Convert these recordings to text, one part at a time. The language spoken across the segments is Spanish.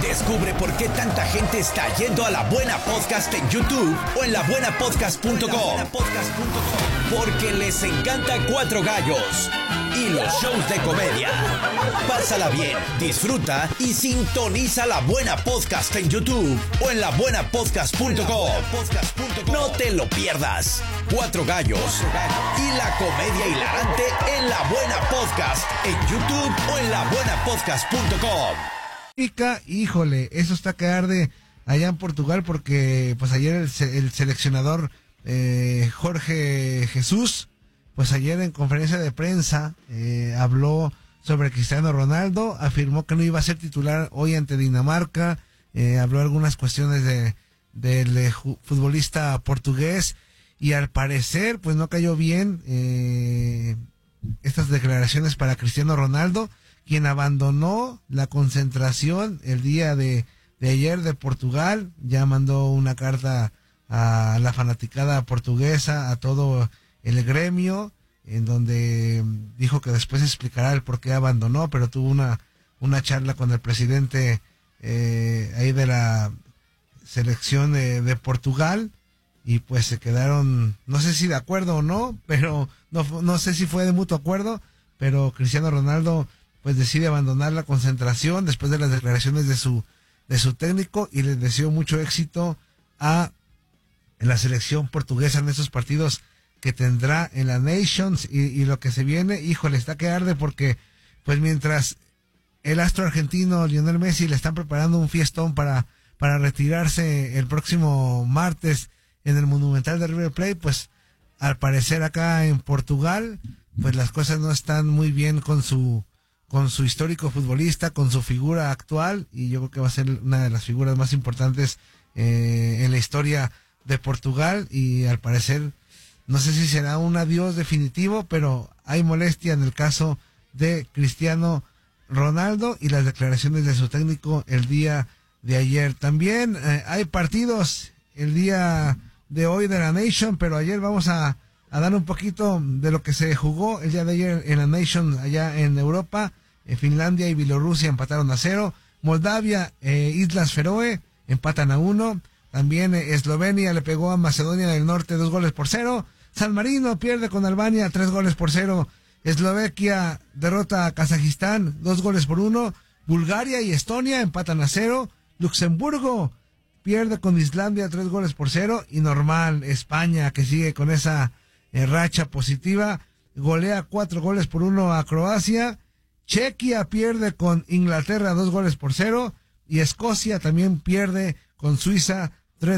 Descubre por qué tanta gente está yendo a La Buena Podcast en YouTube o en labuenapodcast.com. Porque les encanta Cuatro Gallos y los shows de comedia. Pásala bien, disfruta y sintoniza La Buena Podcast en YouTube o en labuenapodcast.com. No te lo pierdas. Cuatro Gallos y la comedia hilarante en La Buena Podcast en YouTube o en labuenapodcast.com. Híjole, eso está que arde allá en Portugal porque pues ayer el seleccionador Jorge Jesús, pues ayer en conferencia de prensa habló sobre Cristiano Ronaldo, afirmó que no iba a ser titular hoy ante Dinamarca, habló algunas cuestiones del futbolista portugués y al parecer pues no cayó bien estas declaraciones para Cristiano Ronaldo, quien abandonó la concentración el día de ayer de Portugal. Ya mandó una carta a la fanaticada portuguesa, a todo el gremio, en donde dijo que después explicará el por qué abandonó, pero tuvo una charla con el presidente ahí de la selección de Portugal, y pues se quedaron, no sé si de acuerdo o no, pero no sé si fue de mutuo acuerdo, pero Cristiano Ronaldo pues decide abandonar la concentración después de las declaraciones de su técnico, y le deseó mucho éxito a la selección portuguesa en esos partidos que tendrá en la Nations y lo que se viene. Híjole, está que arde porque pues mientras el astro argentino Lionel Messi le están preparando un fiestón para retirarse el próximo martes en el Monumental de River Plate, pues al parecer acá en Portugal pues las cosas no están muy bien con su histórico futbolista, con su figura actual, y yo creo que va a ser una de las figuras más importantes en la historia de Portugal, y al parecer no sé si será un adiós definitivo, pero hay molestia en el caso de Cristiano Ronaldo y las declaraciones de su técnico el día de ayer. También hay partidos el día de hoy de la Nation, pero ayer vamos a dar un poquito de lo que se jugó el día de ayer en la Nation allá en Europa. Finlandia y Bielorrusia empataron a 0. Moldavia Islas Feroe empatan a 1. También Eslovenia le pegó a Macedonia del Norte 2-0. San Marino pierde con Albania 3-0. Eslovaquia derrota a Kazajistán 2-1. Bulgaria y Estonia empatan a 0. Luxemburgo pierde con Islandia 3-0. Y normal, España, que sigue con esa racha positiva, golea 4-1 a Croacia. Chequia pierde con Inglaterra 2-0. Y Escocia también pierde con Suiza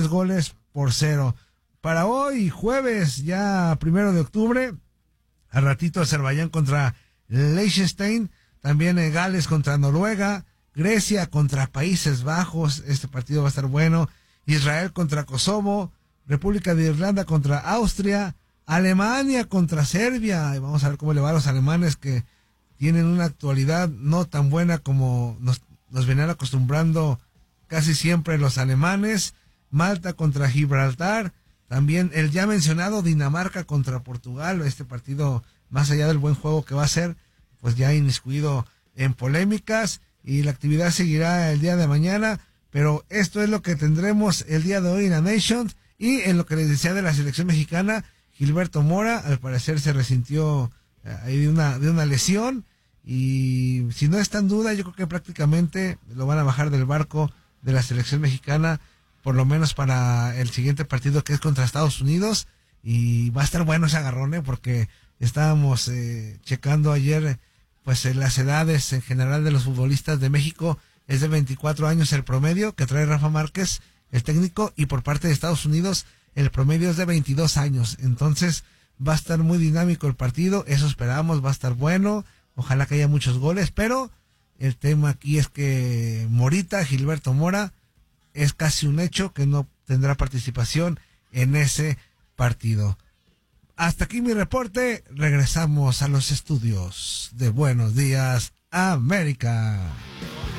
3-0. Para hoy, jueves, ya 1 de octubre, al ratito Azerbaiyán contra Liechtenstein, también Gales contra Noruega, Grecia contra Países Bajos, este partido va a estar bueno, Israel contra Kosovo, República de Irlanda contra Austria, Alemania contra Serbia, y vamos a ver cómo le va a los alemanes, que tienen una actualidad no tan buena como nos venían acostumbrando casi siempre los alemanes. Malta contra Gibraltar, también el ya mencionado Dinamarca contra Portugal, este partido, más allá del buen juego que va a ser, pues ya inmiscuido en polémicas, y la actividad seguirá el día de mañana, pero esto es lo que tendremos el día de hoy en la Nations. Y en lo que les decía de la selección mexicana, Gilberto Mora al parecer se resintió ahí de una lesión, y si no está en duda, yo creo que prácticamente lo van a bajar del barco de la selección mexicana, por lo menos para el siguiente partido, que es contra Estados Unidos, y va a estar bueno ese agarrón, porque estábamos checando ayer pues las edades en general de los futbolistas de México. Es de 24 años el promedio que trae Rafa Márquez, el técnico, y por parte de Estados Unidos el promedio es de 22 años. Entonces va a estar muy dinámico el partido, eso esperamos, va a estar bueno, ojalá que haya muchos goles, pero el tema aquí es que Gilberto Mora, es casi un hecho que no tendrá participación en ese partido. Hasta aquí mi reporte, regresamos a los estudios de Buenos Días América.